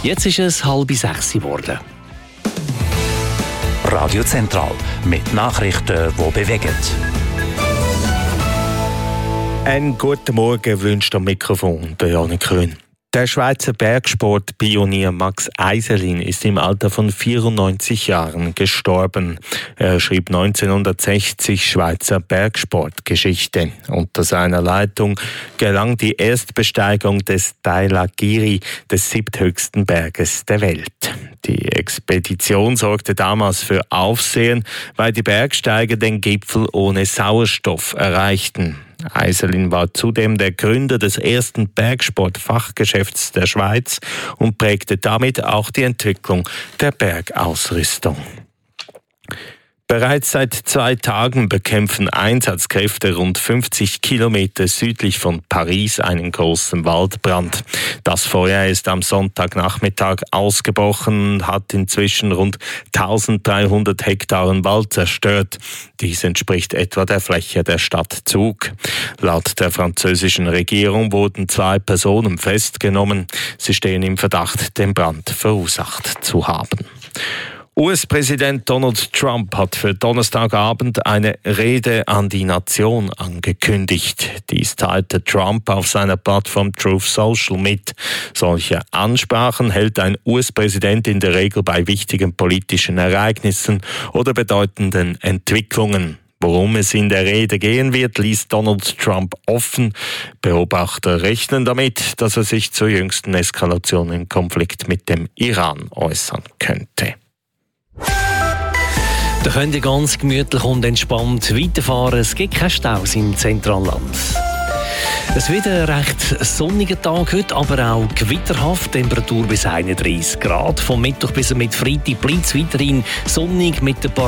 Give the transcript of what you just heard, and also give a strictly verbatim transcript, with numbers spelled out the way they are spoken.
Jetzt ist es halb sechs geworden. Radio Zentral mit Nachrichten, die bewegen. Einen guten Morgen wünscht am Mikrofon der Janik Grün. Der Schweizer Bergsportpionier Max Eiselin ist im Alter von vierundneunzig Jahren gestorben. Er schrieb neunzehnhundertsechzig Schweizer Bergsportgeschichte. Unter seiner Leitung gelang die Erstbesteigung des Dhaulagiri, des siebthöchsten Berges der Welt. Die Expedition sorgte damals für Aufsehen, weil die Bergsteiger den Gipfel ohne Sauerstoff erreichten. Eiselin war zudem der Gründer des ersten Bergsport-Fachgeschäfts der Schweiz und prägte damit auch die Entwicklung der Bergausrüstung. Bereits seit zwei Tagen bekämpfen Einsatzkräfte rund fünfzig Kilometer südlich von Paris einen großen Waldbrand. Das Feuer ist am Sonntagnachmittag ausgebrochen und hat inzwischen rund eintausenddreihundert Hektaren Wald zerstört. Dies entspricht etwa der Fläche der Stadt Zug. Laut der französischen Regierung wurden zwei Personen festgenommen. Sie stehen im Verdacht, den Brand verursacht zu haben. U S-Präsident Donald Trump hat für Donnerstagabend eine Rede an die Nation angekündigt. Dies teilte Trump auf seiner Plattform Truth Social mit. Solche Ansprachen hält ein U S-Präsident in der Regel bei wichtigen politischen Ereignissen oder bedeutenden Entwicklungen. Worum es in der Rede gehen wird, ließ Donald Trump offen. Beobachter rechnen damit, dass er sich zur jüngsten Eskalation im Konflikt mit dem Iran äußern könnte. Da könnt ihr ganz gemütlich und entspannt weiterfahren. Es gibt keine Staus im Zentralland. Es wird ein recht sonniger Tag heute, aber auch gewitterhaft. Temperatur bis einunddreissig Grad. Vom Mittwoch bis mit Freitag bleibt es weiterhin sonnig mit ein paar